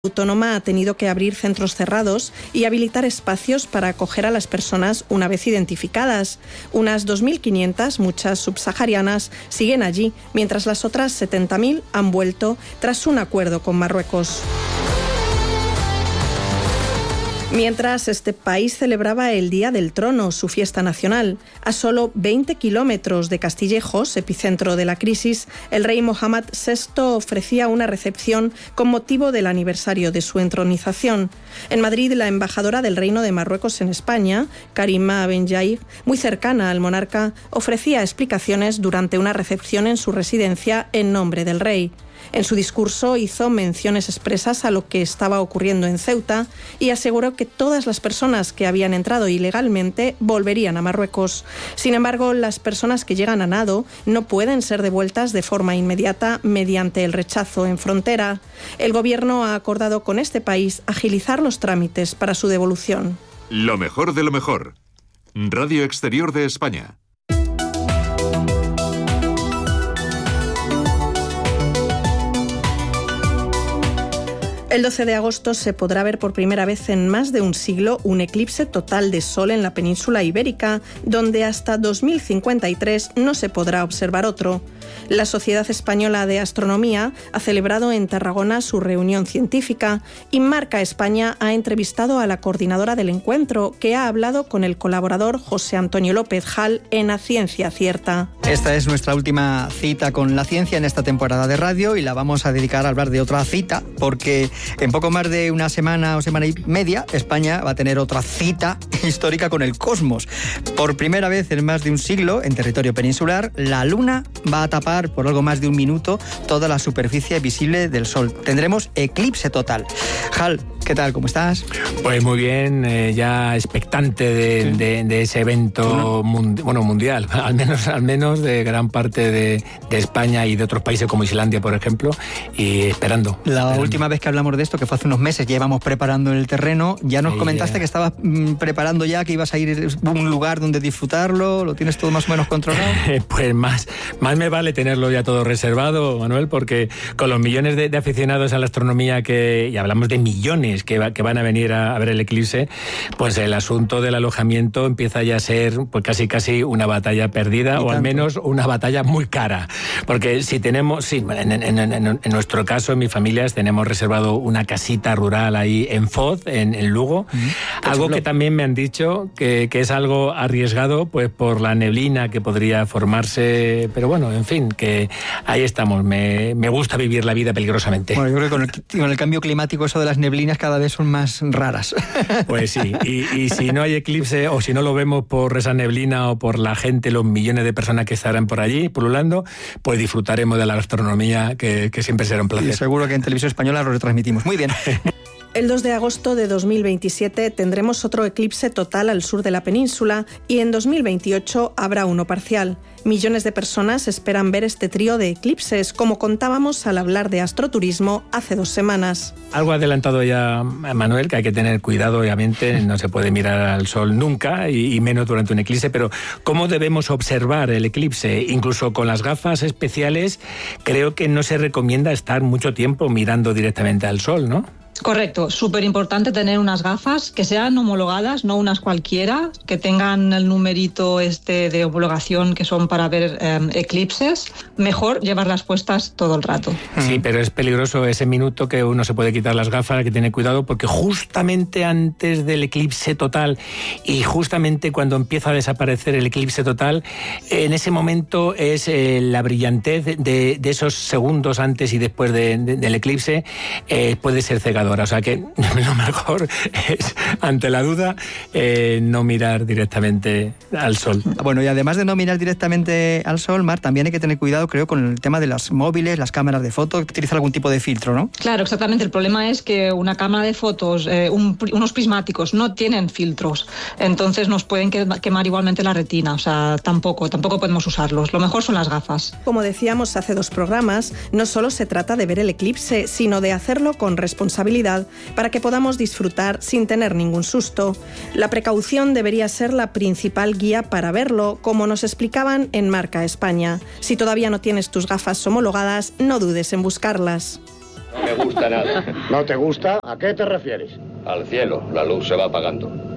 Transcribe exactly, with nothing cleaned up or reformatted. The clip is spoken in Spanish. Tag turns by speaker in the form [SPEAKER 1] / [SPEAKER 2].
[SPEAKER 1] Autónoma ha tenido que abrir centros cerrados y habilitar espacios para acoger a las personas una vez identificadas. Unas dos mil quinientas, muchas subsaharianas, siguen allí, mientras las otras setenta mil han vuelto tras un acuerdo con Marruecos. Mientras este país celebraba el Día del Trono, su fiesta nacional, a solo veinte kilómetros de Castillejos, epicentro de la crisis, el rey Mohamed sexto ofrecía una recepción con motivo del aniversario de su entronización. En Madrid, la embajadora del Reino de Marruecos en España, Karima Benjaïr, muy cercana al monarca, ofrecía explicaciones durante una recepción en su residencia en nombre del rey. En su discurso hizo menciones expresas a lo que estaba ocurriendo en Ceuta y aseguró que todas las personas que habían entrado ilegalmente volverían a Marruecos. Sin embargo, las personas que llegan a nado no pueden ser devueltas de forma inmediata mediante el rechazo en frontera. El gobierno ha acordado con este país agilizar los trámites para su devolución.
[SPEAKER 2] Lo mejor de lo mejor. Radio Exterior de España.
[SPEAKER 1] El doce de agosto se podrá ver por primera vez en más de un siglo un eclipse total de sol en la península ibérica, donde hasta dos mil cincuenta y tres no se podrá observar otro. La Sociedad Española de Astronomía ha celebrado en Tarragona su reunión científica y Marca España ha entrevistado a la coordinadora del encuentro, que ha hablado con el colaborador José Antonio López Jal en A Ciencia Cierta.
[SPEAKER 3] Esta es nuestra última cita con la ciencia en esta temporada de radio y la vamos a dedicar a hablar de otra cita, porque en poco más de una semana o semana y media, España va a tener otra cita histórica con el cosmos. Por primera vez en más de un siglo, en territorio peninsular, la Luna va a tapar por algo más de un minuto toda la superficie visible del Sol. Tendremos eclipse total. Jal, ¿qué tal? ¿Cómo estás?
[SPEAKER 4] Pues muy bien, eh, ya expectante de, sí. de, de ese evento mundi- bueno, mundial, al menos, al menos de gran parte de, de España y de otros países como Islandia, por ejemplo, y esperando.
[SPEAKER 3] La
[SPEAKER 4] esperando.
[SPEAKER 3] última vez que hablamos de esto, que fue hace unos meses, ya íbamos preparando el terreno, ya nos
[SPEAKER 4] sí,
[SPEAKER 3] comentaste
[SPEAKER 4] ya.
[SPEAKER 3] que estabas mm, preparando ya, que ibas a ir a un lugar donde disfrutarlo, ¿lo tienes todo más o menos controlado?
[SPEAKER 4] Pues más, más me vale tenerlo ya todo reservado, Manuel, porque con los millones de, de aficionados a la astronomía que, y hablamos de millones que, va, que van a venir a, a ver el eclipse, pues el asunto del alojamiento empieza ya a ser pues casi casi una batalla perdida, o al menos una batalla muy cara, porque si tenemos, sí, en, en, en, en nuestro caso, en mi familia, tenemos reservado una casita rural ahí en Foz, en, en Lugo, mm, algo chulo. Que también me han dicho que, que es algo arriesgado, pues por la neblina que podría formarse, pero bueno, en fin, que ahí estamos. Me, me gusta vivir la vida peligrosamente.
[SPEAKER 3] Bueno, yo creo que con el, con el cambio climático eso de las neblinas cada vez son más raras.
[SPEAKER 4] Pues sí, y, y si no hay eclipse o si no lo vemos por esa neblina o por la gente, los millones de personas que estarán por allí pululando, pues disfrutaremos de la astronomía, que, que siempre será un placer.
[SPEAKER 3] Y seguro que en Televisión Española lo retransmitimos. Muy bien.
[SPEAKER 1] El dos de agosto de dos mil veintisiete tendremos otro eclipse total al sur de la península y en dos mil veintiocho habrá uno parcial. Millones de personas esperan ver este trío de eclipses, como contábamos al hablar de astroturismo hace dos semanas.
[SPEAKER 4] Algo adelantado ya Manuel, que hay que tener cuidado, obviamente, no se puede mirar al sol nunca y, y menos durante un eclipse, pero ¿cómo debemos observar el eclipse? Incluso con las gafas especiales, creo que no se recomienda estar mucho tiempo mirando directamente al sol, ¿no?
[SPEAKER 5] Correcto, súper importante tener unas gafas que sean homologadas, no unas cualquiera, que tengan el numerito este de homologación que son para ver eh, eclipses. Mejor llevarlas puestas todo el rato.
[SPEAKER 4] Sí, pero es peligroso ese minuto que uno se puede quitar las gafas, hay que tener cuidado, porque justamente antes del eclipse total y justamente cuando empieza a desaparecer el eclipse total, en ese momento es eh, la brillantez de, de esos segundos antes y después de, de, del eclipse eh, puede ser cegador. O sea que lo mejor es, ante la duda, eh, no mirar directamente al sol.
[SPEAKER 3] Bueno, y además de no mirar directamente al sol, Mar, también hay que tener cuidado, creo, con el tema de los móviles, las cámaras de foto, utilizar algún tipo de filtro, ¿no?
[SPEAKER 5] Claro, exactamente. El problema es que una cámara de fotos, eh, un, unos prismáticos, no tienen filtros. Entonces nos pueden quemar igualmente la retina. O sea, tampoco, tampoco podemos usarlos. Lo mejor son las gafas.
[SPEAKER 1] Como decíamos hace dos programas, no solo se trata de ver el eclipse, sino de hacerlo con responsabilidad para que podamos disfrutar sin tener ningún susto. La precaución debería ser la principal guía para verlo, como nos explicaban en Marca España. Si todavía no tienes tus gafas homologadas, no dudes en buscarlas.
[SPEAKER 6] No me gusta nada.
[SPEAKER 7] ¿No te gusta? ¿A qué te refieres?
[SPEAKER 6] Al cielo, la luz se va apagando.